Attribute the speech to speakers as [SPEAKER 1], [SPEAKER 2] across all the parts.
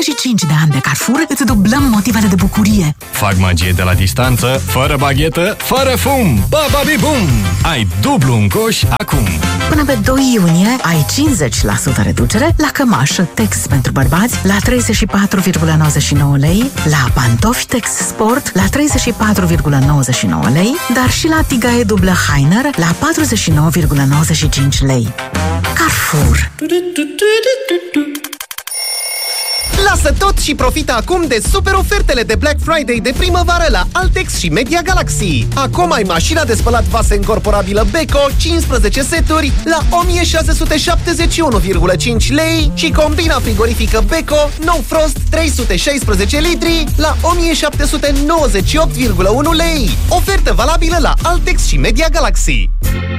[SPEAKER 1] 25 de ani de Carrefour îți dublăm motivele de bucurie.
[SPEAKER 2] Fac magie de la distanță, fără baghetă, fără fum. Ba-ba-bi-bum! Ai dublu în coș acum.
[SPEAKER 1] Până pe 2 iunie ai 50% reducere la cămașă Tex pentru bărbați la 34,99 lei, la pantofi Tex Sport la 34,99 lei, dar și la tigaie dublă Hainer la 49,95 lei. Carrefour.
[SPEAKER 3] Lasă tot și profită acum de super ofertele de Black Friday de primăvară la Altex și Media Galaxy. Acum ai mașina de spălat vase incorporabilă Beko 15 seturi la 1671,5 lei și combina frigorifică Beko No Frost 316 litri la 1798,1 lei. Ofertă valabilă la Altex și Media Galaxy.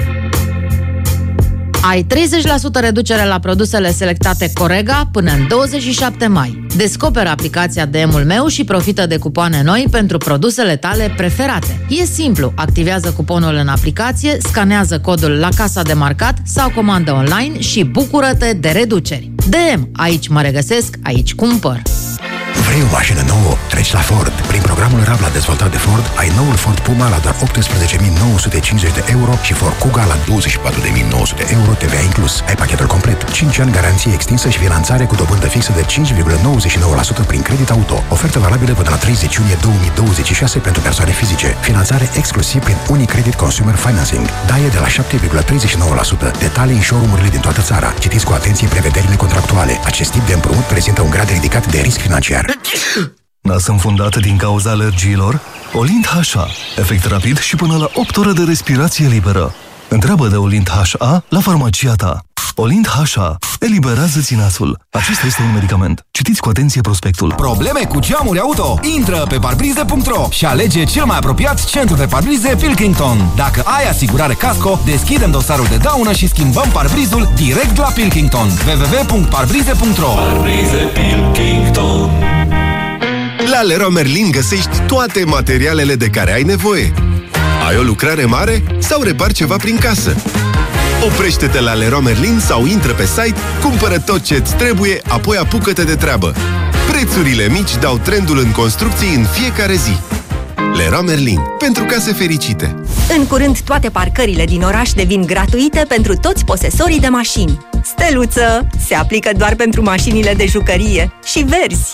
[SPEAKER 4] Ai 30% reducere la produsele selectate Corega până în 27 mai. Descoperă aplicația DM-ul meu și profită de cupoane noi pentru produsele tale preferate. E simplu, activează cuponul în aplicație, scanează codul la casa de marcat sau comandă online și bucură-te de reduceri. DM, aici mă regăsesc, aici cumpăr.
[SPEAKER 5] Vrei o mașină nouă? Treci la Ford. Prin programul Rabla dezvoltat de Ford, ai noul Ford Puma la doar 18.950 de euro și Ford Kuga la 24.900 euro, TVA inclus. Ai pachetul complet, 5 ani garanție extinsă și finanțare cu dobândă fixă de 5,99% prin credit auto. Ofertă valabilă până la 30 iunie 2026 pentru persoane fizice. Finanțare exclusiv prin Unicredit Consumer Financing. Daie de la 7,39%. Detalii în showroom-urile din toată țara. Citiți cu atenție prevederile contractuale. Acest tip de împrumut prezintă un grad ridicat de risc financiar.
[SPEAKER 6] Nas înfundat din cauza alergiilor? Olint HA. Efect rapid și până la 8 ore de respirație liberă. Întreabă de Olint HA la farmacia ta. Olint HA. Eliberează-ți nasul. Acesta este un medicament. Citiți cu atenție prospectul.
[SPEAKER 7] Probleme cu geamuri auto? Intră pe parbrize.ro și alege cel mai apropiat centru de parbrize Pilkington. Dacă ai asigurare Casco, deschidem dosarul de daună și schimbăm parbrizul direct la Pilkington. www.parbrize.ro.
[SPEAKER 8] Parbrize Pilkington.
[SPEAKER 9] La Leroy Merlin găsești toate materialele de care ai nevoie. Ai o lucrare mare sau repari ceva prin casă? Oprește-te la Leroy Merlin sau intră pe site, cumpără tot ce-ți trebuie, apoi apucă-te de treabă. Prețurile mici dau trendul în construcții în fiecare zi. Leroy Merlin. Pentru case fericite.
[SPEAKER 10] În curând, toate parcările din oraș devin gratuite pentru toți posesorii de mașini. Steluță! Se aplică doar pentru mașinile de jucărie și verzi.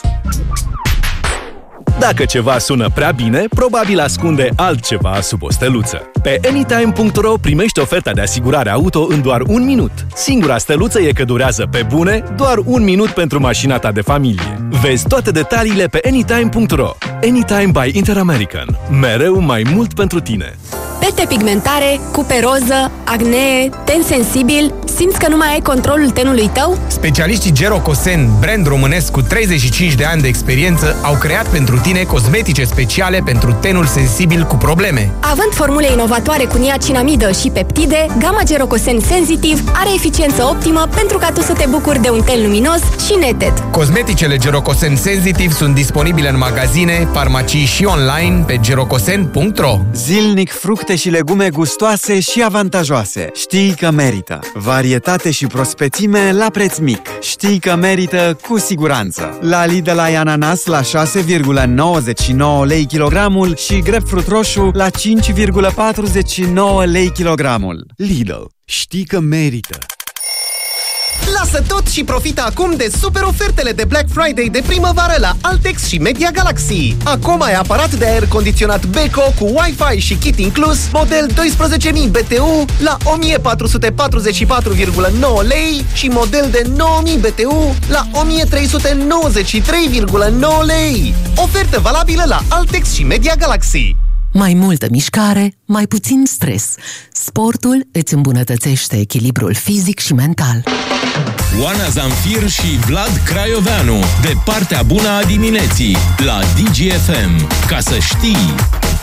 [SPEAKER 2] Dacă ceva sună prea bine, probabil ascunde altceva sub o steluță. Pe anytime.ro primești oferta de asigurare auto în doar 1 minut. Singura steluță e că durează pe bune doar 1 minut pentru mașina ta de familie. Vezi toate detaliile pe anytime.ro. Anytime by Interamerican. Mereu mai mult pentru tine.
[SPEAKER 11] Pete pigmentare, cupe roză, acnee, ten sensibil, simți că nu mai ai controlul tenului tău?
[SPEAKER 12] Specialiștii Gerocosen, brand românesc cu 35 de ani de experiență, au creat pentru tine cosmetice speciale pentru tenul sensibil cu probleme.
[SPEAKER 11] Având formule inovatoare cu niacinamidă și peptide, gama Gerocosen Sensitive are eficiență optimă pentru ca tu să te bucuri de un ten luminos și neted.
[SPEAKER 12] Cosmeticele Gerocosen Sensitive sunt disponibile în magazine, farmacii și online pe gerocosen.ro.
[SPEAKER 13] Zilnic fructe și legume gustoase și avantajoase. Știi că merită. Varietate și prospețime la preț mic. Știi că merită cu siguranță. La Lidl ai ananas la 6,99 lei kilogramul și grapefruit roșu la 5,49 lei kilogramul. Lidl. Știi că merită.
[SPEAKER 3] Lasă tot și profită acum de super ofertele de Black Friday de primăvară la Altex și Media Galaxy. Acum ai aparat de aer condiționat Beko cu Wi-Fi și kit inclus, model 12.000 BTU la 1.444,9 lei și model de 9.000 BTU la 1.393,9 lei. Ofertă valabilă la Altex și Media Galaxy.
[SPEAKER 1] Mai multă mișcare, mai puțin stres. Sportul îți îmbunătățește echilibrul fizic și mental.
[SPEAKER 8] Oana Zamfir și Vlad Craioveanu, de partea bună a dimineții, la DGFM. Ca să știi!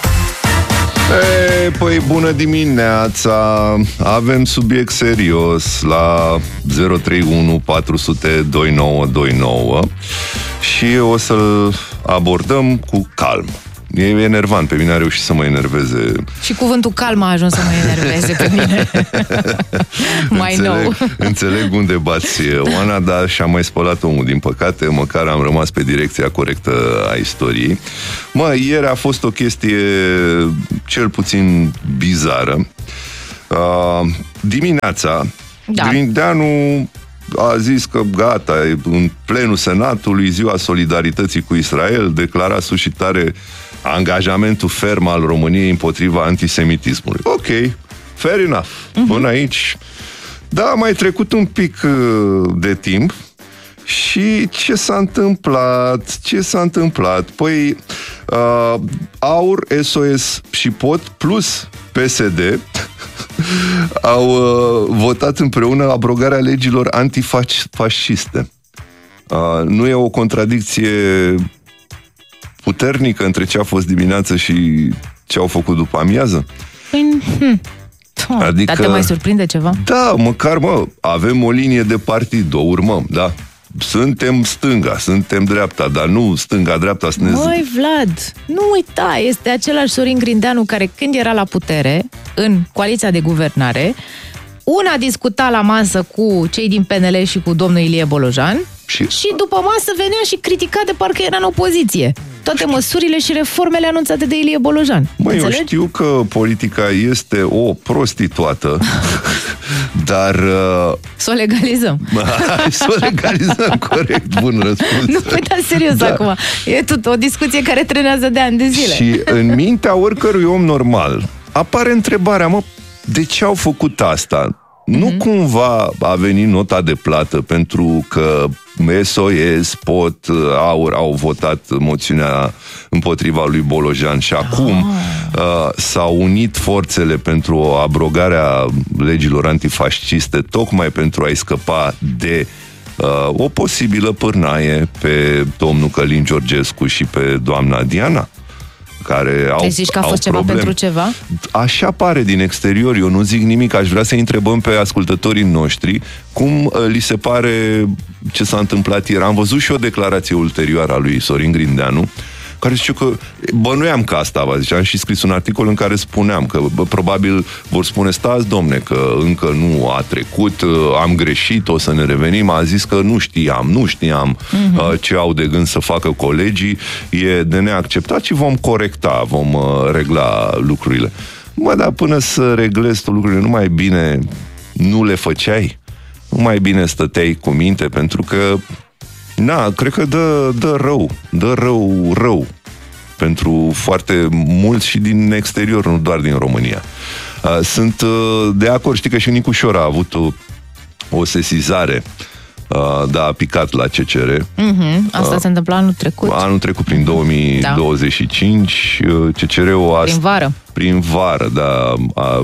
[SPEAKER 14] Păi bună dimineața! Avem subiect serios la 031 400 2929 și o să-l abordăm cu calm. E enervant, pe mine a reușit să mă enerveze.
[SPEAKER 4] Și cuvântul calm a ajuns să mă enerveze pe mine. Mai nou.
[SPEAKER 14] Înțeleg unde bați, Oana, dar și-a mai spălat omul, din păcate, măcar am rămas pe direcția corectă a istoriei. Ieri a fost o chestie cel puțin bizară. Dimineața, Grindeanu a zis că gata, în plenul Senatului, ziua solidarității cu Israel, declara sus și tare angajamentul ferm al României împotriva antisemitismului. Ok, fair enough. Până aici. Da, a mai trecut un pic de timp și ce s-a întâmplat? Păi, AUR, SOS și POT plus PSD au votat împreună abrogarea legilor antifasciste. Nu e o contradicție puternică între ce a fost dimineață și ce au făcut după amiază?
[SPEAKER 4] Adică, dar te mai surprinde ceva?
[SPEAKER 14] Da, măcar, avem o linie de partid, o urmăm, da? Suntem stânga, suntem dreapta, dar nu stânga-dreapta.
[SPEAKER 4] Măi, Vlad, nu uita, este același Sorin Grindeanu care, când era la putere, în coaliția de guvernare, una discuta la masă cu cei din PNL și cu domnul Ilie Bolojan și după masă venea și critica de parcă era în opoziție toate măsurile și reformele anunțate de Ilie Bolojan.
[SPEAKER 14] Eu știu că politica este o prostituată, dar...
[SPEAKER 4] Să o legalizăm.
[SPEAKER 14] Să o legalizăm, corect, bun răspuns.
[SPEAKER 4] Nu, păi da, serios acum. E tot o discuție care trenează de ani de zile.
[SPEAKER 14] Și în mintea oricărui om normal apare întrebarea, de ce au făcut asta? Nu cumva a venit nota de plată pentru că SOS, POT, AUR au votat moțiunea împotriva lui Bolojan și acum s-au unit forțele pentru abrogarea legilor antifasciste tocmai pentru a-i scăpa de o posibilă pârnaie pe domnul Călin Georgescu și pe doamna Diana, care au,
[SPEAKER 4] zici că a fost ceva
[SPEAKER 14] probleme.
[SPEAKER 4] Pentru ceva?
[SPEAKER 14] Așa pare din exterior, eu nu zic nimic, aș vrea să întrebăm pe ascultătorii noștri cum li se pare ce s-a întâmplat ieri. Am văzut și o declarație ulterioară a lui Sorin Grindeanu, care zice că bănuiam că asta va zice. Am și scris un articol în care spuneam că probabil vor spune, stați domne, că încă nu a trecut, am greșit, o să ne revenim. A zis că nu știam ce au de gând să facă colegii, e de neacceptat și vom corecta, vom regla lucrurile. Dar până să reglezi tu lucrurile, nu mai bine nu le făceai? Nu mai bine stăteai cu minte? Pentru că cred că dă rău pentru foarte mulți și din exterior, nu doar din România. Sunt de acord, știi că și Nicușor a avut o sesizare, a picat la CCR.
[SPEAKER 4] Asta se întâmplă anul trecut.
[SPEAKER 14] Anul trecut, prin 2025, CCR-ul a... Prin vară, da.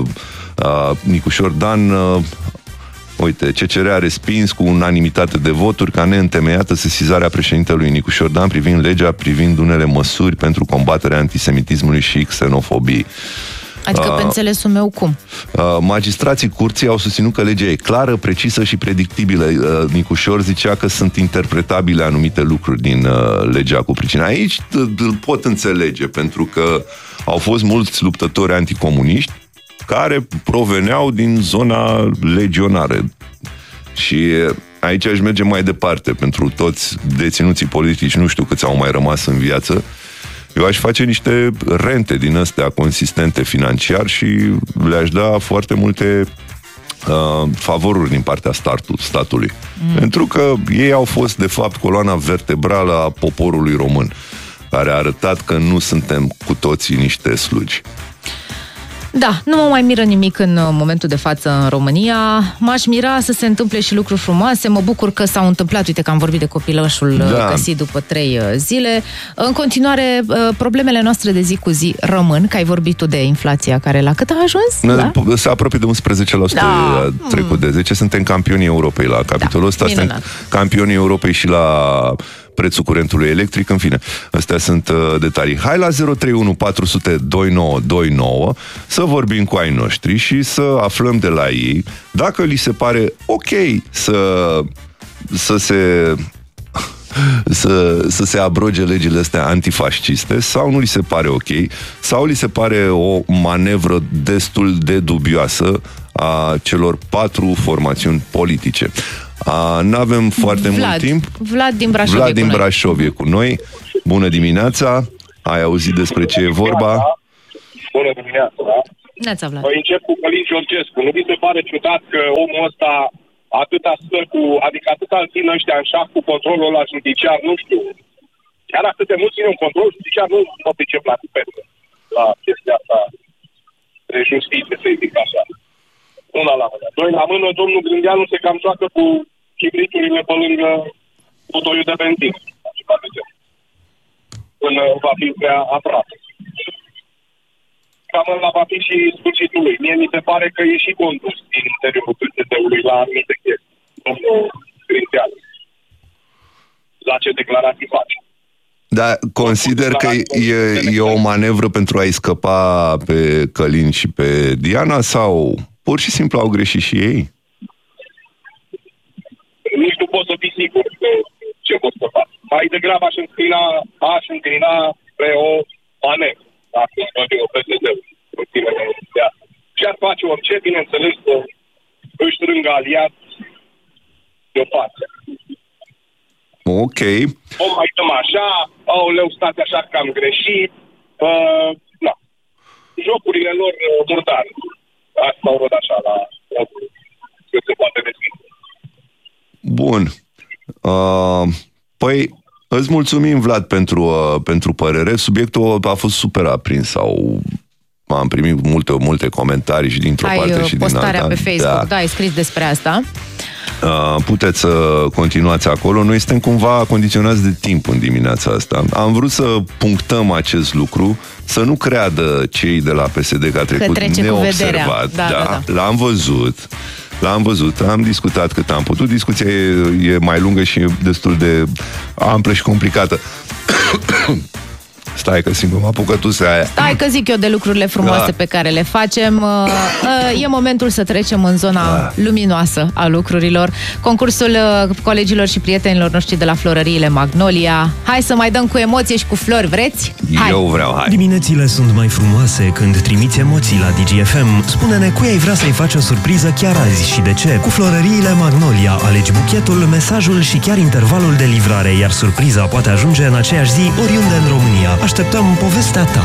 [SPEAKER 14] Nicușor Dan... Uite, CCR a respins cu unanimitate de voturi ca neîntemeiată sesizarea președintelui Nicușor Dan privind legea, privind unele măsuri pentru combaterea antisemitismului și xenofobiei.
[SPEAKER 4] Adică pe înțelesul meu cum?
[SPEAKER 14] Magistrații curții au susținut că legea e clară, precisă și predictibilă. Nicușor zicea că sunt interpretabile anumite lucruri din legea cu pricina. Aici îl pot înțelege, pentru că au fost mulți luptători anticomuniști care proveneau din zona legionară. Și aici aș merge mai departe pentru toți deținuții politici, nu știu câți au mai rămas în viață. Eu aș face niște rente din astea consistente financiar și le-aș da foarte multe favoruri din partea statului. Pentru că ei au fost, de fapt, coloana vertebrală a poporului român, care a arătat că nu suntem cu toții niște slugi.
[SPEAKER 4] Da, nu mă mai miră nimic în momentul de față în România. M-aș mira să se întâmple și lucruri frumoase. Mă bucur că s-au întâmplat. Uite că am vorbit de copilășul găsit după 3 zile. În continuare, problemele noastre de zi cu zi rămân, că ai vorbit tu de inflația care la cât a ajuns?
[SPEAKER 14] Se apropie de 11%, trecut de 10. Suntem campionii Europei la capitolul ăsta. Suntem campionii Europei și la prețul curentului electric, în fine. Astea sunt detalii. Hai la 031 400 2929 să vorbim cu ai noștri și să aflăm de la ei dacă li se pare ok să se să se abroge legile astea antifasciste, sau nu li se pare ok, sau li se pare o manevră destul de dubioasă a celor 4 formațiuni politice. N-avem foarte mult timp.
[SPEAKER 4] Vlad din
[SPEAKER 14] Brașov e cu noi. Bună dimineața! Ai auzit despre ce e vorba?
[SPEAKER 15] Bună dimineața, da?
[SPEAKER 4] Neața, Vlad.
[SPEAKER 15] Păi încep cu Călin Georgescu. Nu vi se pare ciudat că omul ăsta atâta stă cu, adică atâta îl țin ăștia în șah cu controlul ăla judiciar, nu știu. Chiar atât de mult ține un control judiciar, nu mă pricep la tipete, la chestia asta de justiție, să-i zic așa. Una la mână. Doi la mână, domnul Grindeanu se cam joacă cu chibriturile pe lângă butoiul de benzină. Până va fi prea aproape. Cam ăla va fi și sfârșitul lui. Mie mi se pare că e și condus din interiorul PSD-ului la anumite chestii. Domnul Grindeanu. La ce declarații face.
[SPEAKER 14] Da, consider că e o manevră pentru a-i scăpa pe Călin și pe Diana, sau pur și simplu au greșit și ei?
[SPEAKER 15] Nici nu pot să fii sigur ce pot să fac. Mai degrabă aș înclina pe o manevră. Dacă îmi văd eu PSD-ul. Și ar face orice, bineînțeles, să își strângă aliați de o față.
[SPEAKER 14] Ok.
[SPEAKER 15] O mai dăm așa, aoleu, stați așa că am greșit. Na. Jocurile lor murdare. Asta au râd așa la că se poate deschide.
[SPEAKER 14] Bun. Păi, îți mulțumim, Vlad, pentru părere. Subiectul a fost super aprins. Am primit multe comentarii și dintr-o parte și din alta.
[SPEAKER 4] Postarea pe Facebook, da, ai scris despre asta.
[SPEAKER 14] Puteți să continuați acolo. Noi suntem cumva condiționați de timp în dimineața asta. Am vrut să punctăm acest lucru, să nu creadă cei de la PSD că a trecut neobservat. Da. L-am văzut, am discutat cât am putut. Discuția e mai lungă și destul de amplă și complicată. Stai că sigur m-a apucătuse aia.
[SPEAKER 4] Stai că zic eu de lucrurile frumoase pe care le facem. E momentul să trecem în zona luminoasă a lucrurilor. Concursul colegilor și prietenilor noștri de la Florăriile Magnolia. Hai să mai dăm cu emoție și cu flori, vreți? Hai.
[SPEAKER 14] Eu vreau, hai.
[SPEAKER 16] Diminețile sunt mai frumoase când trimiți emoții la DGFM. Spune-ne cui ai vrea să-i faci o surpriză chiar azi și de ce. Cu Florăriile Magnolia alegi buchetul, mesajul și chiar intervalul de livrare, iar surpriza poate ajunge în aceeași zi oriunde în România. Așteptăm povestea ta.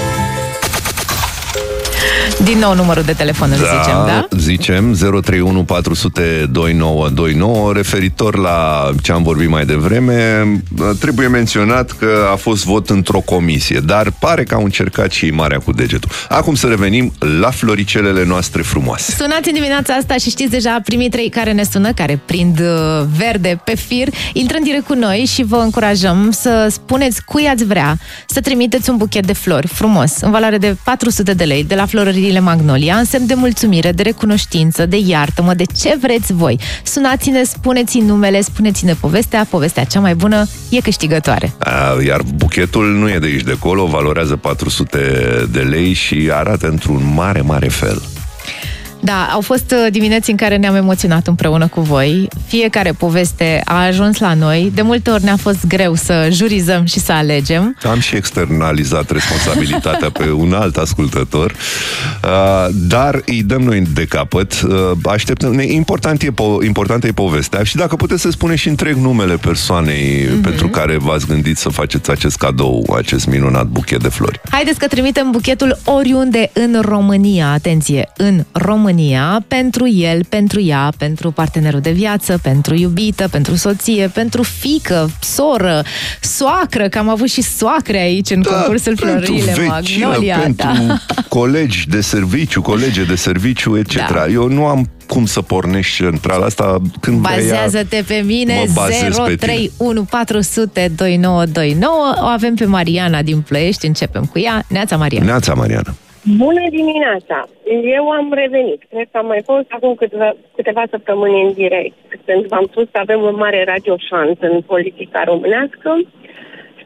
[SPEAKER 4] Din nou numărul de telefon, zicem, da?
[SPEAKER 14] Zicem 031 400 2929. Referitor la ce am vorbit mai devreme, trebuie menționat că a fost vot într-o comisie, dar pare că au încercat și marea cu degetul. Acum să revenim la floricelele noastre frumoase.
[SPEAKER 4] Sunați în dimineața asta și știți deja primii 3 care ne sună, care prind verde pe fir, intră în direct cu noi și vă încurajăm să spuneți cui ați vrea să trimiteți un buchet de flori frumos, în valoare de 400 de lei, de la Florăriile Magnolia, în semn de mulțumire, de recunoștință, de iartă-mă, de ce vreți voi. Sunați-ne, spuneți-ne numele, spuneți-ne povestea cea mai bună e câștigătoare.
[SPEAKER 14] Iar buchetul nu e de aici de acolo, valorează 400 de lei și arată într-un mare, mare fel.
[SPEAKER 4] Da, au fost dimineți în care ne-am emoționat împreună cu voi. Fiecare poveste a ajuns la noi. De multe ori ne-a fost greu să jurizăm și să alegem.
[SPEAKER 14] Am și externalizat responsabilitatea pe un alt ascultător, dar îi dăm noi de capăt. Așteptăm. Importantă e povestea. Și dacă puteți să spuneți și întreg numele persoanei pentru care v-ați gândit să faceți acest cadou, acest minunat buchet de flori.
[SPEAKER 4] Haideți că trimitem buchetul oriunde în România. Atenție, în România, pentru el, pentru ea, pentru partenerul de viață, pentru iubită, pentru soție, pentru fiică, soră, soacră, că am avut și soacre aici în concursul Florăriile Magnolia.
[SPEAKER 14] Pentru colegi de serviciu, colege de serviciu, etc. Da. Eu nu am cum să pornești centrala asta când
[SPEAKER 4] bazează-te pe mine. 031 400 2929. O avem pe Mariana din Ploiești, începem cu ea. Neața, Mariana.
[SPEAKER 14] Neața, Mariana.
[SPEAKER 17] Bună dimineața! Eu am revenit. Cred că am mai fost acum câteva săptămâni în direct. Pentru că v-am spus că avem o mare radioșansă în politica românească.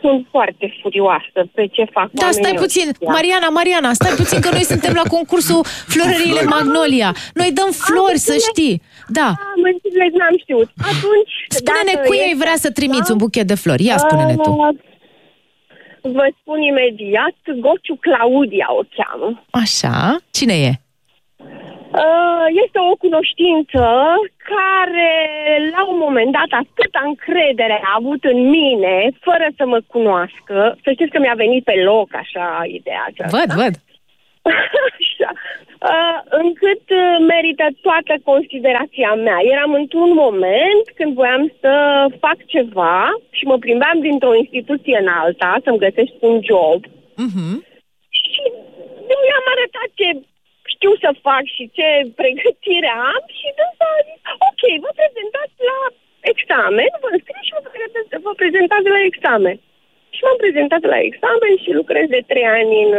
[SPEAKER 17] sunt foarte furioasă pe ce fac
[SPEAKER 18] Da, stai puțin, Mariana, stai puțin că noi suntem la concursul Florăriile Magnolia. Noi dăm flori, să știi. Da.
[SPEAKER 17] Am înțeles, n-am știut. Atunci,
[SPEAKER 18] spune-ne cui ai vrea să trimiți un buchet de flori. Ia spune-ne tu.
[SPEAKER 17] Vă spun imediat, Gociu Claudia o cheamă.
[SPEAKER 18] Așa, cine e?
[SPEAKER 17] Este o cunoștință care, la un moment dat, atâta încredere a avut în mine, fără să mă cunoască. Să știți că mi-a venit pe loc, așa, ideea aceasta.
[SPEAKER 18] Văd.
[SPEAKER 17] Așa. Încât merită toată considerația mea. Eram într-un moment când voiam să fac ceva și mă plimbeam dintr-o instituție în alta să-mi găsesc un job. Și eu i-am arătat ce știu să fac și ce pregătire am și dânsa a zis, ok, vă prezentați la examen, vă înscrieți și vă prezentați la examen. Și m-am prezentat la examen și lucrez de 3 ani în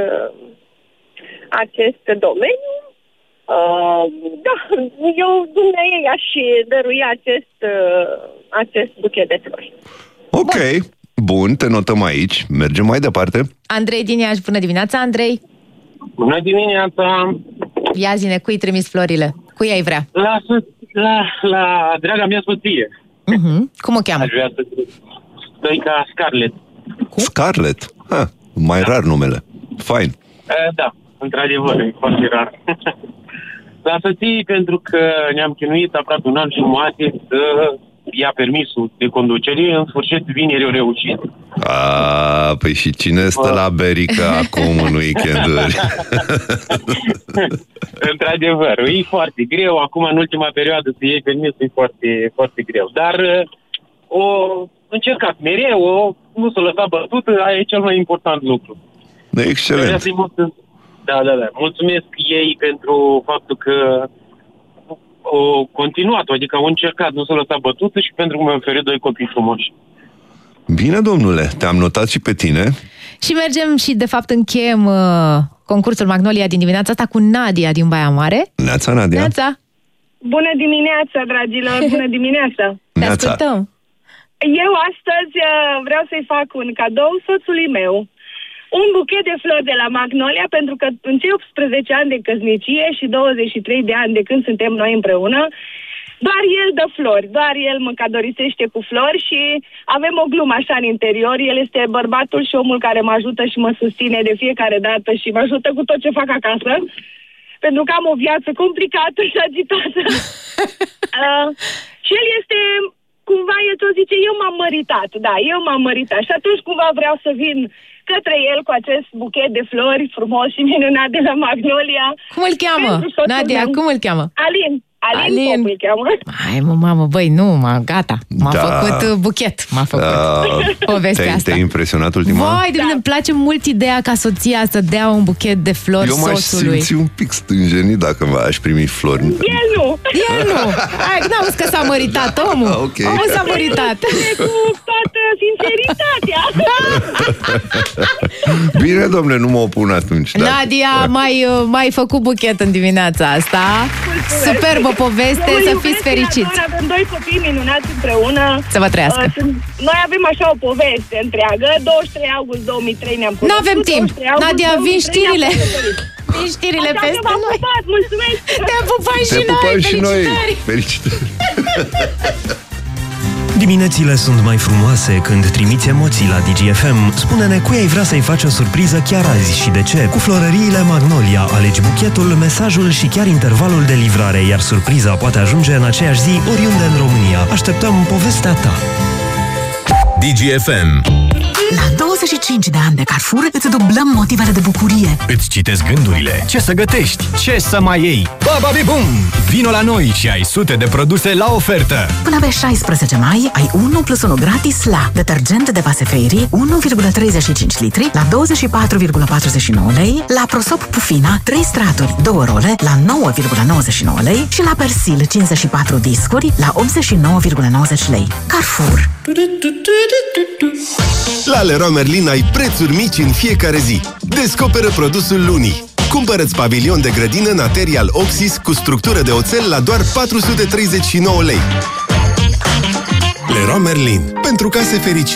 [SPEAKER 17] acest domeniu. Da, eu dumneavoastră aș dărui acest buchet de flori.
[SPEAKER 14] Ok, bun, te notăm aici. Mergem mai departe.
[SPEAKER 18] Andrei din Iași, bună dimineața, Andrei.
[SPEAKER 19] Bună dimineața.
[SPEAKER 18] Ia zi-ne, cui trimis florile? Cui ai vrea?
[SPEAKER 19] La draga mea soție.
[SPEAKER 18] Cum o cheamă?
[SPEAKER 19] Aș vrea să Stoica Scarlett.
[SPEAKER 14] Scarlett? Mai rar numele. Fine.
[SPEAKER 19] Da, într-adevăr, e foarte rar. La soție, pentru că ne-am chinuit aproape 1 an și jumătate să ia permisul de conducere, în sfârșit vineri au reușit.
[SPEAKER 14] Păi și cine stă la berica acum în weekenduri?
[SPEAKER 19] Într-adevăr, e foarte greu. Acum, în ultima perioadă, să iei permisul e foarte, foarte greu. Dar o încercat mereu, nu s-a lăsat bătută, aia e cel mai important lucru.
[SPEAKER 14] Excelent.
[SPEAKER 19] Da. Mulțumesc ei pentru faptul că au continuat, adică au încercat, nu s-a lăsat bătută și pentru că mi-au oferit 2 copii frumoși.
[SPEAKER 14] Bine, domnule, te-am notat și pe tine.
[SPEAKER 18] Și mergem și, de fapt, încheiem concursul Magnolia din dimineața asta cu Nadia din Baia Mare.
[SPEAKER 14] Neața, Nadia.
[SPEAKER 18] Neața.
[SPEAKER 17] Bună dimineața, dragilor, bună dimineața.
[SPEAKER 18] Te ascultăm.
[SPEAKER 17] Eu astăzi vreau să-i fac un cadou soțului meu. Un buchet de flori de la Magnolia, pentru că în cei 18 ani de căsnicie și 23 de ani de când suntem noi împreună, doar el dă flori, doar el mă cadorisește cu flori și avem o glumă așa în interior. El este bărbatul și omul care mă ajută și mă susține de fiecare dată și mă ajută cu tot ce fac acasă, pentru că am o viață complicată și agitată. Și el este, cumva, el tot zice, eu m-am măritat, da, eu m-am măritat și atunci cumva vreau să vin către el cu acest buchet de flori frumos și minunat de la Magnolia.
[SPEAKER 18] Cum îl cheamă? Nadia, cum îl cheamă?
[SPEAKER 17] Alin Pop îl cheamă.
[SPEAKER 18] Hai mă, mamă, băi, nu, gata. M-a făcut buchet, m-a făcut povestea asta.
[SPEAKER 14] Te-ai impresionat ultima?
[SPEAKER 18] Vai, de mine îmi place mult ideea ca soția să dea un buchet de flori soțului.
[SPEAKER 14] Eu m-aș simți un pic stânjenit dacă aș primi flori.
[SPEAKER 17] El nu.
[SPEAKER 18] Hai, n-auzi că s-a măritat omul.
[SPEAKER 14] Okay.
[SPEAKER 18] Omul s-a măritat.
[SPEAKER 17] Cu toată sinceritatea.
[SPEAKER 14] Bine, domnule, nu mă opun atunci.
[SPEAKER 18] Nadia, mai făcut buchet în dimineața asta. Superbă poveste, să fiți fericiți.
[SPEAKER 17] Avem 2 copii minunați împreună.
[SPEAKER 18] Să vă trăiască.
[SPEAKER 17] Noi avem așa o poveste întreagă. 23 august 2003 ne-am cunoscut.
[SPEAKER 18] N-avem timp. Nadia, vin știrile. Vin știrile peste noi.
[SPEAKER 17] Mulțumesc.
[SPEAKER 18] Te pupăm și noi.
[SPEAKER 14] Felicitări.
[SPEAKER 16] Diminețile sunt mai frumoase când trimiți emoții la DGFM. Spune-ne cui ai vrea să-i faci o surpriză chiar azi și de ce. Cu Florăriile Magnolia alegi buchetul, mesajul și chiar intervalul de livrare, iar surpriza poate ajunge în aceeași zi oriunde în România. Așteptăm povestea ta.
[SPEAKER 8] DGFM.
[SPEAKER 1] La 25 de ani de Carrefour îți dublăm motivele de bucurie.
[SPEAKER 12] Îți citesc gândurile. Ce să gătești? Ce să mai iei? Bababibum! Vino la noi și ai sute de produse la ofertă.
[SPEAKER 1] Până pe 16 mai ai 1 plus 1 gratis la detergent de vase Fairy 1,35 litri la 24,49 lei, la Prosop Pufina 3 straturi 2 role la 9,99 lei și la Persil 54 discuri la 89,90 lei. Carrefour.
[SPEAKER 9] La Leroy Merlin ai prețuri mici în fiecare zi. Descoperă produsul lunii. Cumpără-ți pavilion de grădină Material Oxys cu structură de oțel la doar 439 lei. Leroy Merlin. Pentru case fericite.